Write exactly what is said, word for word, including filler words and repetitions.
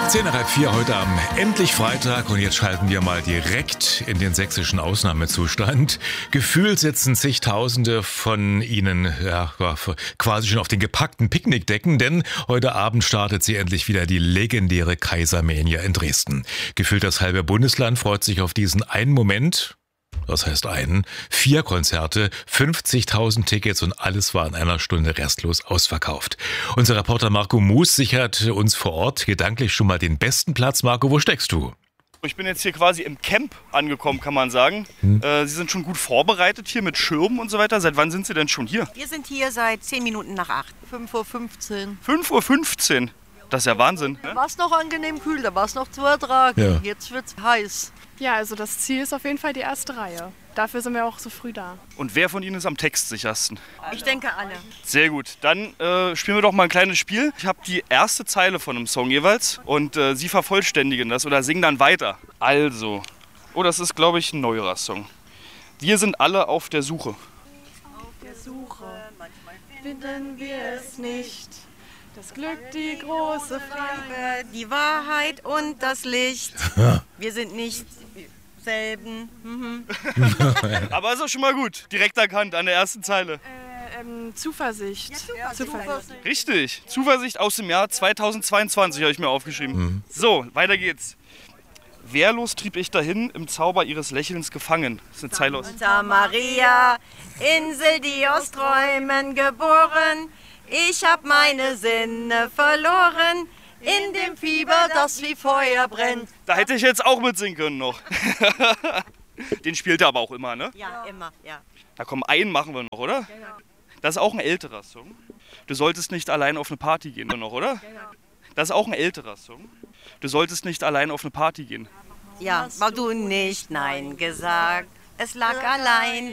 Zehn nach halb vier heute am endlich Freitag und jetzt schalten wir mal direkt in den sächsischen Ausnahmezustand. Gefühlt sitzen zigtausende von Ihnen ja, quasi schon auf den gepackten Picknickdecken, denn heute Abend startet sie endlich wieder die legendäre Kaisermania in Dresden. Gefühlt das halbe Bundesland freut sich auf diesen einen Moment. Das heißt einen, vier Konzerte, fünfzigtausend Tickets und alles war in einer Stunde restlos ausverkauft. Unser Reporter Marco Moos sichert uns vor Ort gedanklich schon mal den besten Platz. Marco, wo steckst du? Ich bin jetzt hier quasi im Camp angekommen, kann man sagen. Hm. Äh, Sie sind schon gut vorbereitet hier mit Schirmen und so weiter. Seit wann sind Sie denn schon hier? Wir sind hier seit zehn Minuten nach acht. fünf Uhr fünfzehn. fünf Uhr fünfzehn? Das ist ja Wahnsinn. Da war es noch angenehm kühl, da war es noch zu ertragen. Ja. Jetzt wird es heiß. Ja, also das Ziel ist auf jeden Fall die erste Reihe. Dafür sind wir auch so früh da. Und wer von Ihnen ist am textsichersten? Ich denke alle. Sehr gut. Dann äh, spielen wir doch mal ein kleines Spiel. Ich habe die erste Zeile von einem Song jeweils und äh, Sie vervollständigen das oder singen dann weiter. Also, oh, das ist, glaube ich, ein neuerer Song. Wir sind alle auf der Suche. Auf der Suche finden wir es nicht. Das Glück, die große Freiheit, die Wahrheit und das Licht. Wir sind nicht selben. Mhm. Aber ist auch schon mal gut. Direkt erkannt an der ersten Zeile. Äh, ähm, Zuversicht. Ja, Zuversicht. Richtig. Zuversicht aus dem Jahr zweitausendzweiundzwanzig habe ich mir aufgeschrieben. Mhm. So, weiter geht's. Wehrlos trieb ich dahin, im Zauber ihres Lächelns gefangen. Das ist eine Zeile aus. Santa Maria, Insel, die aus Träumen geboren. Ich hab meine Sinne verloren, in dem Fieber, das wie Feuer brennt. Da hätte ich jetzt auch mitsingen können noch. Den spielt er aber auch immer, ne? Ja, immer, ja. Da komm, einen machen wir noch, oder? Das ist auch ein älterer Song. Du solltest nicht allein auf eine Party gehen, noch, oder? Das ist auch ein älterer Song. Du solltest nicht allein auf eine Party gehen. Ja, weil du nicht Nein gesagt. Es lag allein